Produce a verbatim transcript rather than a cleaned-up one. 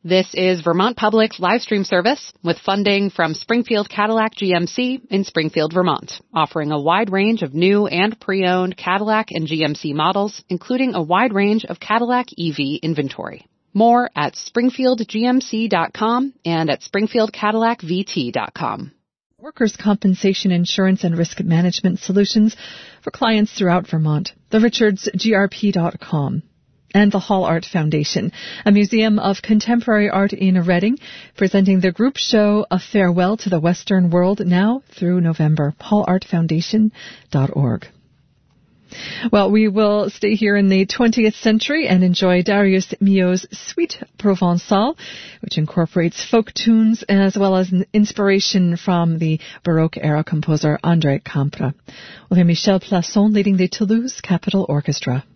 This is Vermont Public's live stream service with funding from Springfield Cadillac G M C in Springfield, Vermont, offering a wide range of new and pre-owned Cadillac and G M C models, including a wide range of Cadillac E V inventory. More at springfield g m c dot com and at springfield cadillac v t dot com. Workers' compensation insurance and risk management solutions for clients throughout Vermont. the richards g r p dot com. And the Hall Art Foundation, a museum of contemporary art in Reading, presenting the group show A Farewell to the Western World now through November. hall art foundation dot org. Well, we will stay here in the twentieth century and enjoy Darius Milhaud's Suite Provençale, which incorporates folk tunes as well as an inspiration from the Baroque-era composer André Campra. We'll hear Michel Plasson leading the Toulouse Capitol Orchestra.